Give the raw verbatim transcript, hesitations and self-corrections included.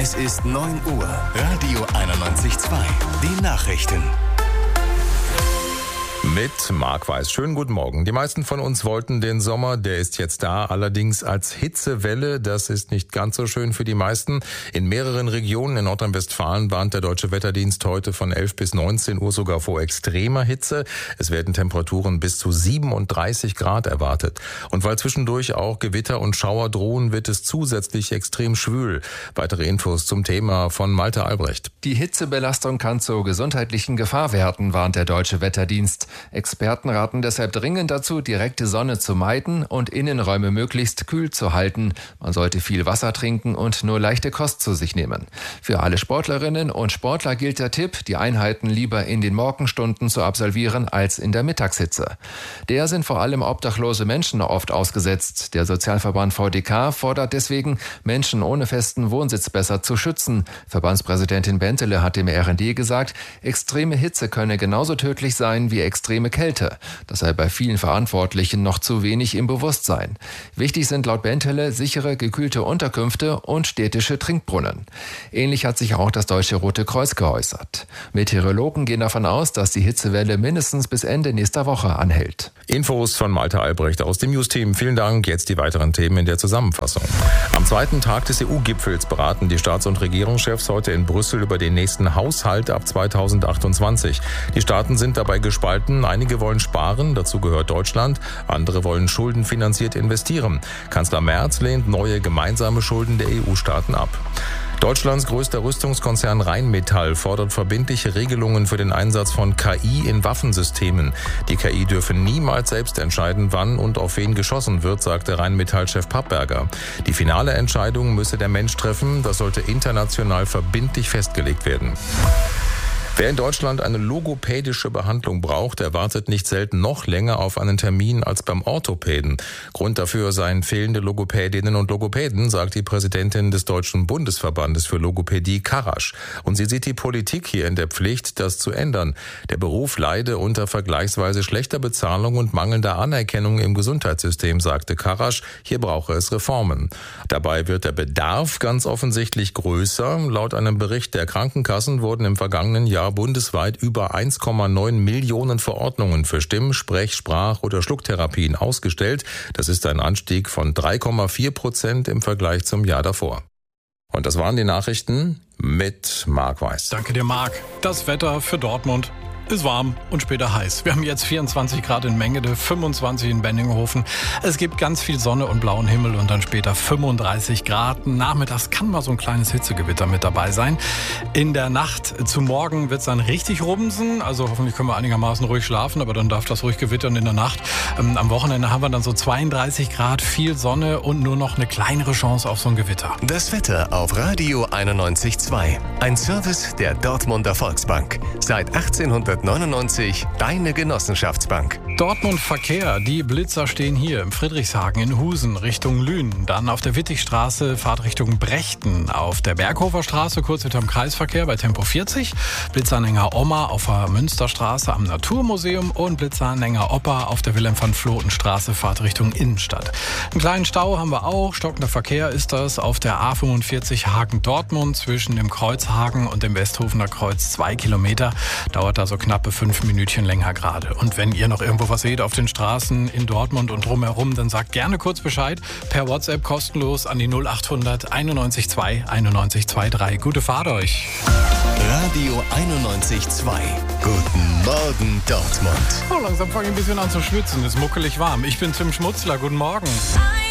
Es ist neun Uhr. Radio einundneunzig Komma zwei. Die Nachrichten. Mit Marc Weiß. Schönen guten Morgen. Die meisten von uns wollten den Sommer, der ist jetzt da, allerdings als Hitzewelle. Das ist nicht ganz so schön für die meisten. In mehreren Regionen in Nordrhein-Westfalen warnt der Deutsche Wetterdienst heute von elf bis neunzehn Uhr sogar vor extremer Hitze. Es werden Temperaturen bis zu siebenunddreißig Grad erwartet. Und weil zwischendurch auch Gewitter und Schauer drohen, wird es zusätzlich extrem schwül. Weitere Infos zum Thema von Malte Albrecht. Die Hitzebelastung kann zur gesundheitlichen Gefahr werden, warnt der Deutsche Wetterdienst. Experten raten deshalb dringend dazu, direkte Sonne zu meiden und Innenräume möglichst kühl zu halten. Man sollte viel Wasser trinken und nur leichte Kost zu sich nehmen. Für alle Sportlerinnen und Sportler gilt der Tipp, die Einheiten lieber in den Morgenstunden zu absolvieren als in der Mittagshitze. Der sind vor allem obdachlose Menschen oft ausgesetzt. Der Sozialverband V D K fordert deswegen, Menschen ohne festen Wohnsitz besser zu schützen. Verbandspräsidentin Bentele hat dem R N D gesagt, extreme Hitze könne genauso tödlich sein wie extreme Kälte. Das sei bei vielen Verantwortlichen noch zu wenig im Bewusstsein. Wichtig sind laut Bentele sichere, gekühlte Unterkünfte und städtische Trinkbrunnen. Ähnlich hat sich auch das Deutsche Rote Kreuz geäußert. Meteorologen gehen davon aus, dass die Hitzewelle mindestens bis Ende nächster Woche anhält. Infos von Malte Albrecht aus dem News-Team. Vielen Dank. Jetzt die weiteren Themen in der Zusammenfassung. Am zweiten Tag des E U-Gipfels beraten die Staats- und Regierungschefs heute in Brüssel über den nächsten Haushalt ab zweitausendachtundzwanzig. Die Staaten sind dabei gespalten. Einige wollen sparen, dazu gehört Deutschland. Andere wollen schuldenfinanziert investieren. Kanzler Merz lehnt neue gemeinsame Schulden der E U-Staaten ab. Deutschlands größter Rüstungskonzern Rheinmetall fordert verbindliche Regelungen für den Einsatz von K I in Waffensystemen. Die K I dürfe niemals selbst entscheiden, wann und auf wen geschossen wird, sagte Rheinmetall-Chef Pappberger. Die finale Entscheidung müsse der Mensch treffen, das sollte international verbindlich festgelegt werden. Wer in Deutschland eine logopädische Behandlung braucht, erwartet nicht selten noch länger auf einen Termin als beim Orthopäden. Grund dafür seien fehlende Logopädinnen und Logopäden, sagt die Präsidentin des Deutschen Bundesverbandes für Logopädie, Karasch. Und sie sieht die Politik hier in der Pflicht, das zu ändern. Der Beruf leide unter vergleichsweise schlechter Bezahlung und mangelnder Anerkennung im Gesundheitssystem, sagte Karasch. Hier brauche es Reformen. Dabei wird der Bedarf ganz offensichtlich größer. Laut einem Bericht der Krankenkassen wurden im vergangenen Jahr bundesweit über eins Komma neun Millionen Verordnungen für Stimm-, Sprech-, Sprach- oder Schlucktherapien ausgestellt. Das ist ein Anstieg von drei Komma vier Prozent im Vergleich zum Jahr davor. Und das waren die Nachrichten mit Marc Weiß. Danke dir, Marc. Das Wetter für Dortmund ist warm und später heiß. Wir haben jetzt vierundzwanzig Grad in Mengede, fünfundzwanzig in Benninghofen. Es gibt ganz viel Sonne und blauen Himmel und dann später fünfunddreißig Grad. Nachmittags kann mal so ein kleines Hitzegewitter mit dabei sein. In der Nacht zu morgen wird es dann richtig rumsen. Also hoffentlich können wir einigermaßen ruhig schlafen, aber dann darf das ruhig gewittern in der Nacht. Ähm, am Wochenende haben wir dann so zweiunddreißig Grad, viel Sonne und nur noch eine kleinere Chance auf so ein Gewitter. Das Wetter auf Radio einundneunzig Komma zwei. Ein Service der Dortmunder Volksbank. Seit achtzehnhundertneunundneunzig deine Genossenschaftsbank. Dortmund Verkehr. Die Blitzer stehen hier im Friedrichshagen in Husen Richtung Lünen. Dann auf der Wittigstraße Fahrt Richtung Brechten. Auf der Berghofer Straße kurz hinterm Kreisverkehr bei Tempo vierzig. Blitzanhänger Oma auf der Münsterstraße am Naturmuseum und Blitzanhänger Opa auf der Wilhelm-van-Floten-Straße Fahrt Richtung Innenstadt. Einen kleinen Stau haben wir auch. Stockender Verkehr ist das auf der A fünfundvierzig Hagen-Dortmund zwischen dem Kreuzhagen und dem Westhofener Kreuz. Zwei Kilometer. Dauert da so knappe fünf Minütchen länger gerade. Und wenn ihr noch irgendwo was seht auf den Straßen in Dortmund und drumherum, dann sagt gerne kurz Bescheid. Per WhatsApp kostenlos an die null achthundert einundneunzig zwei einundneunzig drei. Gute Fahrt euch. Radio einundneunzig Komma zwei. Guten Morgen, Dortmund. Oh, langsam fange ich ein bisschen an zu schwitzen. Ist muckelig warm. Ich bin Tim Schmutzler. Guten Morgen.